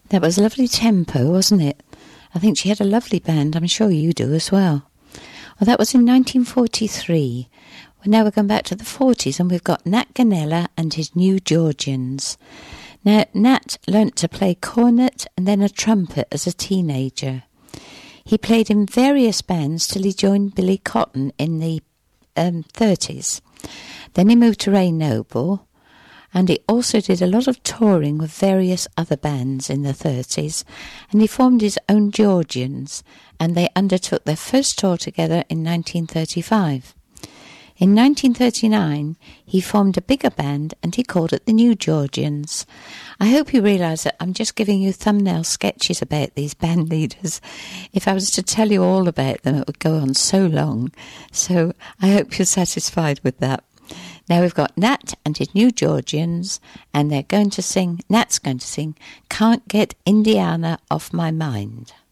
That was a lovely tempo, wasn't it? I think she had a lovely band. I'm sure you do as well. Well, that was in 1943. Well, now we're going back to the 40s, and we've got Nat Ganella and his New Georgians. Now, Nat learnt to play cornet and then a trumpet as a teenager. He played in various bands till he joined Billy Cotton in the 30s. Then he moved to Ray Noble, and he also did a lot of touring with various other bands in the 30s, and he formed his own Georgians, and they undertook their first tour together in 1935. In 1939, he formed a bigger band, and he called it the New Georgians. I hope you realise that I'm just giving you thumbnail sketches about these band leaders. If I was to tell you all about them, it would go on so long. So I hope you're satisfied with that. Now we've got Nat and his New Georgians, and Nat's going to sing, Can't Get Indiana Off My Mind.